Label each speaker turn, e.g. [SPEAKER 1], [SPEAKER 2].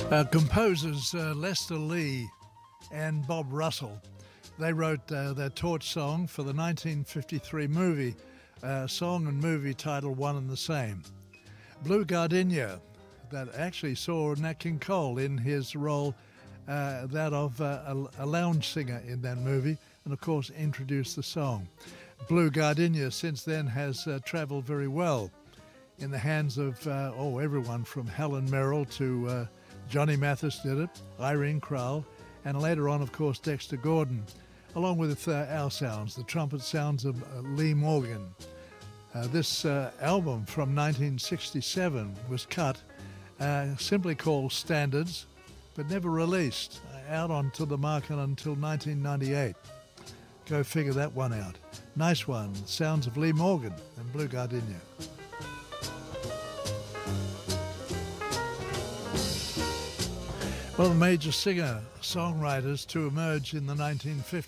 [SPEAKER 1] Composers Lester Lee and Bob Russell, they wrote their torch song for the 1953 movie, song and movie title one and the same. Blue Gardenia, that actually saw Nat King Cole in his role, that of a lounge singer in that movie, and of course introduced the song. Blue Gardenia since then has travelled very well in the hands of everyone from Helen Merrill to Johnny Mathis did it, Irene Kral, and later on, of course, Dexter Gordon, along with our sounds, the trumpet sounds of Lee Morgan. This album from 1967 was cut, simply called Standards, but never released, out onto the market until 1998. Go figure that one out. Nice one, sounds of Lee Morgan and Blue Gardenia. One of the major singer-songwriters to emerge in the 1950s.